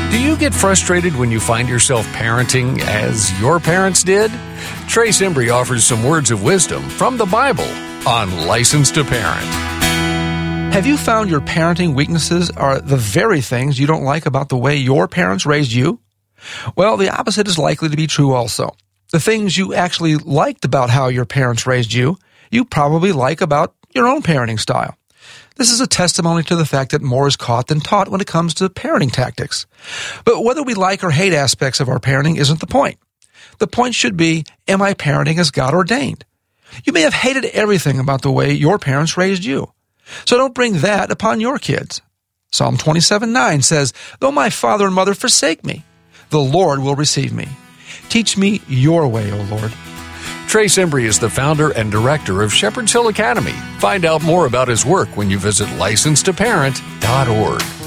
Do you get frustrated when you find yourself parenting as your parents did? Trace Embry offers some words of wisdom from the Bible on License to Parent. Have you found your parenting weaknesses are the very things you don't like about the way your parents raised you? Well, the opposite is likely to be true also. The things you actually liked about how your parents raised you, you probably like about your own parenting style. This is a testimony to the fact that more is caught than taught when it comes to parenting tactics. But whether we like or hate aspects of our parenting isn't the point. The point should be, am I parenting as God ordained? You may have hated everything about the way your parents raised you. So don't bring that upon your kids. Psalm 27:9 says, "Though my father and mother forsake me, the Lord will receive me. Teach me your way, O Lord." Trace Embry is the founder and director of Shepherd's Hill Academy. Find out more about his work when you visit license2parent.org.